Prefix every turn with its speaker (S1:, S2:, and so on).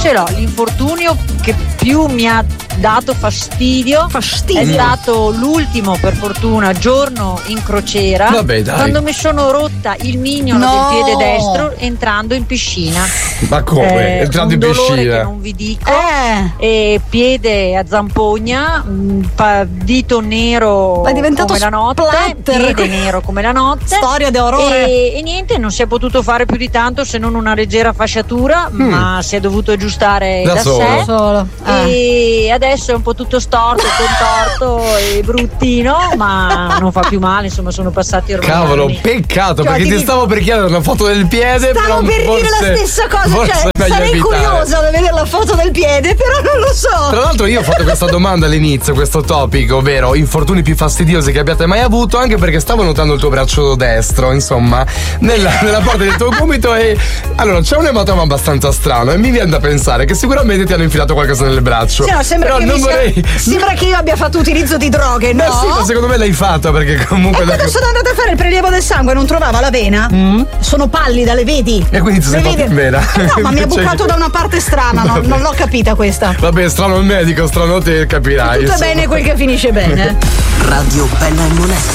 S1: ce l'ho. L'infortunio che più mi ha dato fastidio è stato l'ultimo, per fortuna, giorno in crociera.
S2: Vabbè, dai.
S1: Quando mi sono rotta il mignolo del piede destro entrando in piscina.
S2: Ma come? Entrando in piscina?
S1: Un dolore che non vi dico. E piede a zampogna, dito nero come la notte, piede nero come la notte.
S3: Storia d'orrore.
S1: E niente, non si è potuto fare più di tanto se non una leggera fasciatura, ma si è dovuto aggiustare da sé. E adesso è un po' tutto storto, contorto e bruttino, ma non fa più male, insomma, sono passati ormai
S2: Cavolo,
S1: anni.
S2: peccato, perché ti stavo per chiedere una foto del piede.
S3: Stavo per dire la stessa cosa, cioè sarei curiosa da vedere la foto del piede, però non lo so.
S2: Tra l'altro io ho fatto questa domanda all'inizio, questo topic, ovvero infortuni più fastidiosi che abbiate mai avuto, anche perché stavo notando il tuo braccio destro, insomma, nella parte del tuo gomito, e allora c'è un ematoma abbastanza strano e mi viene da pensare che sicuramente ti hanno infilato qualcosa nel braccio.
S3: Sì, no, sembra che io abbia fatto utilizzo di droghe, no?
S2: Sì, ma secondo me l'hai fatto, perché comunque
S3: quando sono andata a fare il prelievo del sangue non trovava la vena. Sono pallida, le vedi?
S2: E quindi ti sei fatto in vena.
S3: No, ma mi ha bucato da una parte strana, non l'ho capita questa.
S2: Vabbè, strano il medico, strano te, capirai.
S3: Tutto è bene quel che finisce bene.
S4: Radio Bella e Monesta.